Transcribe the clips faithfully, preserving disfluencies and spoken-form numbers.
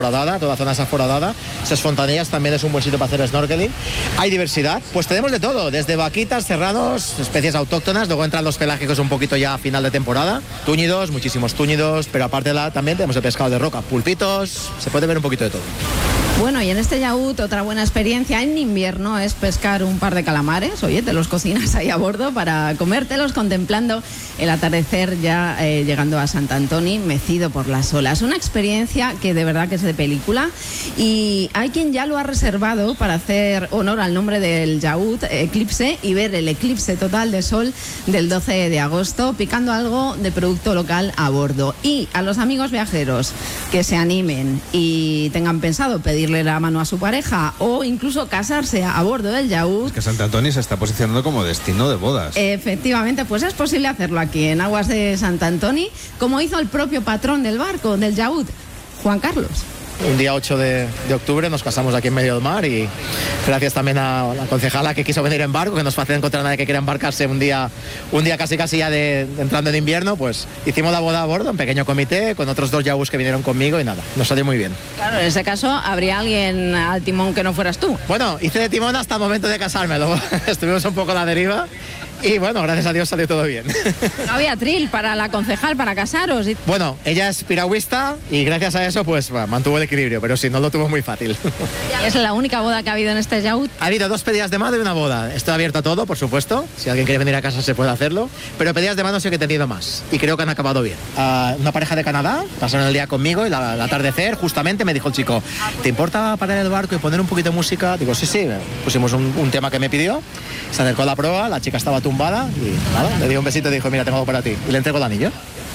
Aforadada, toda zona es aforadada. Esas fontanillas también es un buen sitio para hacer snorkeling. Hay diversidad, pues tenemos de todo, desde vaquitas, cerrados, especies autóctonas, luego entran los pelágicos un poquito ya a final de temporada, túnidos, muchísimos túnidos, pero aparte de la, también tenemos el pescado de roca, pulpitos, se puede ver un poquito de todo. Bueno, y en este yacht otra buena experiencia en invierno es pescar un par de calamares. Oye, te los cocinas ahí a bordo para comértelos contemplando el atardecer ya eh, llegando a Sant Antoni, mecido por las olas. Una experiencia que de verdad que es de película, y hay quien ya lo ha reservado para hacer honor al nombre del yacht Eclipse y ver el eclipse total de sol del doce de agosto, picando algo de producto local a bordo. Y a los amigos viajeros que se animen y tengan pensado pedirle la mano a su pareja o incluso casarse a bordo del yacht. Es que Sant Antoni se está posicionando como destino de bodas. Efectivamente, pues es posible hacerlo aquí en aguas de Sant Antoni, como hizo el propio patrón del barco, del yacht, Juan Carlos. Un día ocho de, de octubre nos casamos aquí en medio del mar, y gracias también a la concejala que quiso venir en barco, que nos fue a encontrar a nadie que quiera embarcarse un día, un día casi casi ya de, de entrando en invierno, pues hicimos la boda a bordo, un pequeño comité con otros dos yachts que vinieron conmigo, y nada, nos salió muy bien. Claro, en ese caso habría alguien al timón que no fueras tú. Bueno, hice de timón hasta el momento de casarme, luego estuvimos un poco a la deriva. Y bueno, gracias a Dios salió todo bien. No había trill para la concejal, para casaros. Y... Bueno, ella es piragüista y gracias a eso pues bueno, mantuvo el equilibrio, pero sí, no lo tuvo muy fácil. ¿Es la única boda que ha habido en este yacht? Ha habido dos pedidas de mano y una boda. Estoy abierto a todo, por supuesto. Si alguien quiere venir a casa se puede hacerlo. Pero pedidas de mano sí que he tenido más y creo que han acabado bien. Uh, una pareja de Canadá pasaron el día conmigo y la, el atardecer justamente me dijo el chico, ¿te importa parar el barco y poner un poquito de música? Digo, sí, sí. Pusimos un, un tema que me pidió. Se acercó a la proa, la chica estaba tumbada y nada, le dio un besito y dijo, mira, tengo algo para ti. Y le entregó el anillo.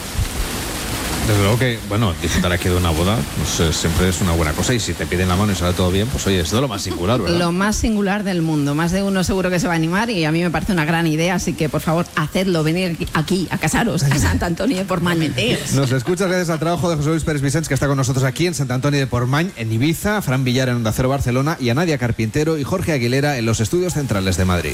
Desde luego que, bueno, disfrutar aquí de una boda pues, siempre es una buena cosa, y si te piden la mano y sale todo bien, pues oye, es de lo más singular, ¿verdad? Lo más singular del mundo. Más de uno seguro que se va a animar, y a mí me parece una gran idea, así que por favor, hacedlo, venir aquí a casaros a Sant Antoni de Portmany. Nos escuchas gracias al trabajo de José Luis Pérez Vicens, que está con nosotros aquí en Sant Antoni de Portmany, en Ibiza, a Fran Villar en Onda Cero Barcelona, y a Nadia Carpintero y Jorge Aguilera en los estudios centrales de Madrid.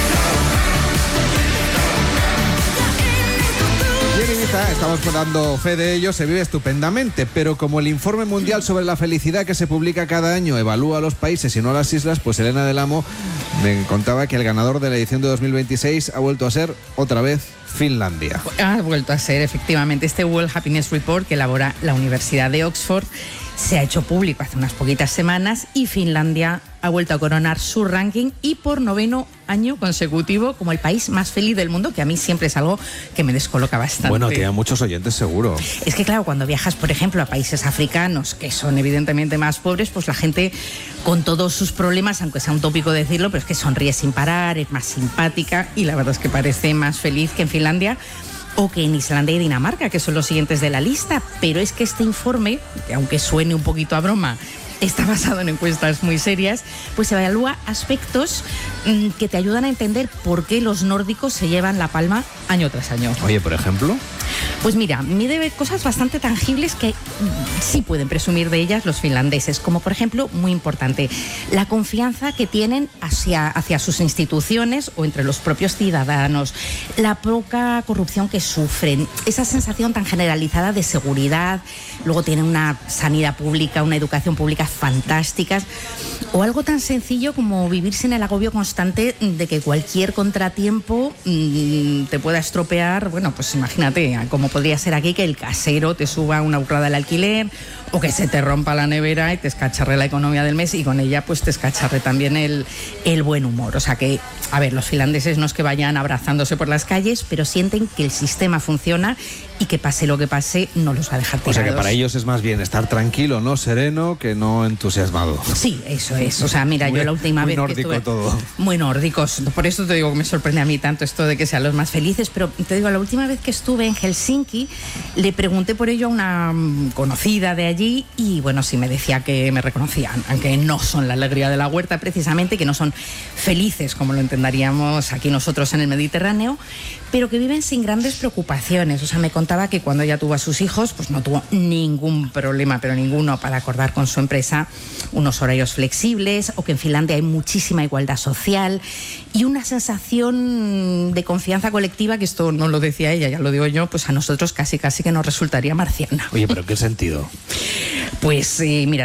Estamos dando fe de ello, se vive estupendamente, pero como el informe mundial sobre la felicidad que se publica cada año evalúa a los países y no a las islas, pues Elena del Amo me contaba que el ganador de la edición de dos mil veintiséis ha vuelto a ser otra vez Finlandia. Ha vuelto a ser, efectivamente, este World Happiness Report que elabora la Universidad de Oxford se ha hecho público hace unas poquitas semanas, y Finlandia ha vuelto a coronar su ranking, y por noveno año consecutivo como el país más feliz del mundo, que a mí siempre es algo que me descoloca bastante. Bueno, tiene muchos oyentes seguro. Es que claro, cuando viajas, por ejemplo, a países africanos que son evidentemente más pobres, pues la gente con todos sus problemas, aunque sea un tópico decirlo, pero es que sonríe sin parar, es más simpática, y la verdad es que parece más feliz que en Finlandia o que en Islandia y Dinamarca, que son los siguientes de la lista. Pero es que este informe, que aunque suene un poquito a broma, está basado en encuestas muy serias, pues evalúa aspectos mmm, que te ayudan a entender por qué los nórdicos se llevan la palma año tras año. Oye, por ejemplo... Pues mira, mide cosas bastante tangibles que sí pueden presumir de ellas los finlandeses, como por ejemplo, muy importante, la confianza que tienen hacia, hacia sus instituciones o entre los propios ciudadanos, la poca corrupción que sufren, esa sensación tan generalizada de seguridad, luego tienen una sanidad pública, una educación pública fantásticas, o algo tan sencillo como vivir sin el agobio constante de que cualquier contratiempo mmm, te pueda estropear. Bueno, pues imagínate, como podría ser aquí que el casero te suba una burrada del alquiler, o que se te rompa la nevera y te escacharre la economía del mes, y con ella pues te escacharre también el, el buen humor. O sea que, a ver, los finlandeses no es que vayan abrazándose por las calles, pero sienten que el sistema funciona y que pase lo que pase no los va a dejar tirados. O sea que para ellos es más bien estar tranquilo, no sereno, que no entusiasmado. Sí, eso es. O sea, mira, muy, yo la última muy vez nórdico que estuve... todo. Muy nórdicos. Por eso te digo que me sorprende a mí tanto esto de que sean los más felices, pero te digo, la última vez que estuve en Helsinki le pregunté por ello a una conocida de allí, y bueno, sí me decía que me reconocían, aunque no son la alegría de la huerta precisamente, que no son felices como lo entenderíamos aquí nosotros en el Mediterráneo, pero que viven sin grandes preocupaciones. O sea, me contaba que cuando ella tuvo a sus hijos, pues no tuvo ningún problema, pero ninguno, para acordar con su empresa unos horarios flexibles, o que en Finlandia hay muchísima igualdad social y una sensación de confianza colectiva, que esto no lo decía ella, ya lo digo yo, pues a nosotros casi casi que nos resultaría marciana. Oye, ¿pero en qué sentido? Pues eh, mira,